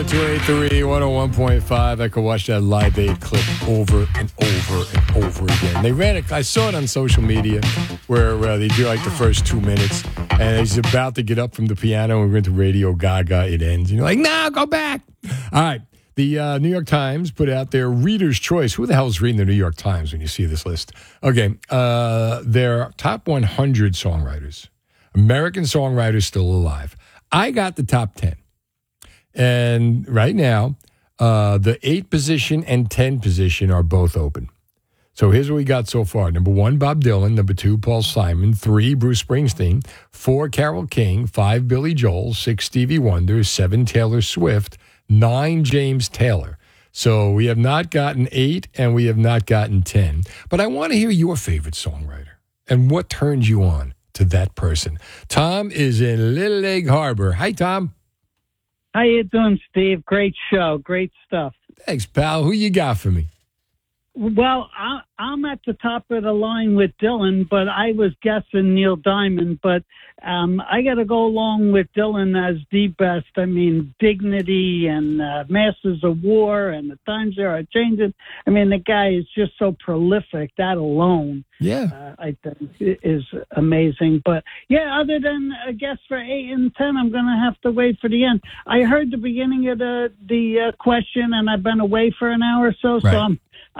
70283 101.5. I could watch that Live Aid clip over and over and over again. They ran it. I saw it on social media where they do like the first 2 minutes, and he's about to get up from the piano and we're into Radio Gaga. It ends. And you're like, no, go back. All right. The New York Times put out their Reader's Choice. Who the hell is reading the New York Times when you see this list? Okay. Their top 100 songwriters. American songwriters still alive. I got the top 10. And right now, the 8 position and 10 position are both open. So here's what we got so far. Number 1, Bob Dylan. Number 2, Paul Simon. 3, Bruce Springsteen. 4, Carole King. 5, Billy Joel. 6, Stevie Wonder. 7, Taylor Swift. 9, James Taylor. So we have not gotten 8 and we have not gotten 10. But I want to hear your favorite songwriter and what turns you on to that person. Tom is in Little Egg Harbor. Hi, Tom. How you doing, Steve? Great show. Great stuff. Thanks, pal. Who you got for me? Well, I'm at the top of the line with Dylan, but I was guessing Neil Diamond. But I got to go along with Dylan as the best. I mean, Dignity and Masters of War and The Times They Are Changing. I mean, the guy is just so prolific. That alone, I think, is amazing. But, yeah, other than a guess for 8 and 10, I'm going to have to wait for the end. I heard the beginning of the question, and I've been away for an hour or so, right. so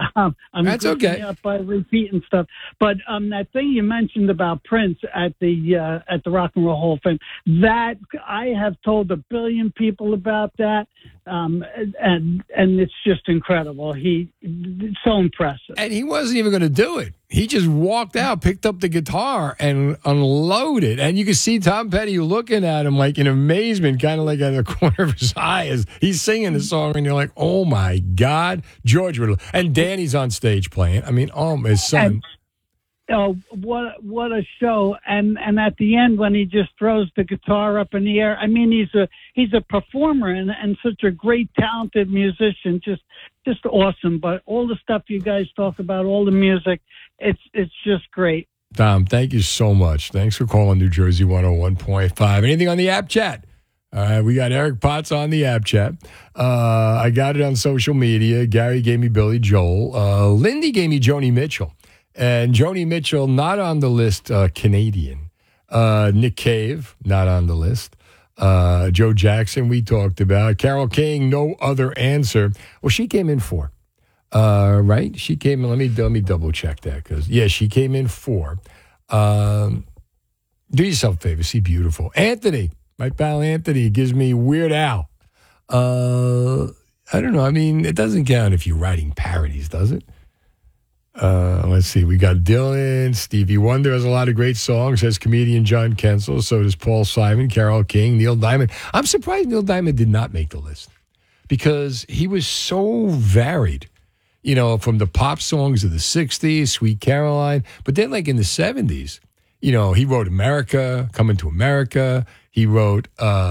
I'm That's okay. up by repeating stuff. But that thing you mentioned about Prince at the Rock and Roll Hall of Fame, that I have told a billion people about that, and it's just incredible. It's so impressive. And he wasn't even going to do it. He just walked out, picked up the guitar, and unloaded. And you can see Tom Petty looking at him like in amazement, kind of like at the corner of his eye as he's singing the song, and you're like, oh, my God. George Riddle. And Danny's on stage playing. I mean, his son. Oh, what a show. And at the end, when he just throws the guitar up in the air, I mean, he's a performer and such a great, talented musician, just awesome. But all the stuff you guys talk about, all the music, it's just great. Tom, thank you so much. Thanks for calling New Jersey 101.5. Anything on the app chat? All right, we got Eric Potts on the app chat. I got it on social media. Gary gave me Billy Joel. Lindy gave me Joni Mitchell. And Joni Mitchell, not on the list, Canadian. Nick Cave, not on the list. Joe Jackson, we talked about. Carole King, no other answer. Well, she came in 4. Right? She came in, let me double check that. Because, she came in 4. Do yourself a favor, see Beautiful. Anthony, my pal Anthony, gives me Weird Al. I don't know. I mean, it doesn't count if you're writing parodies, does it? Let's see. We got Dylan. Stevie Wonder has a lot of great songs. Has comedian John Kensel. So does Paul Simon, Carole King, Neil Diamond. I'm surprised Neil Diamond did not make the list because he was so varied. You know, from the pop songs of the 60s, Sweet Caroline. But then like in the 70s, you know, he wrote America, Coming to America. He wrote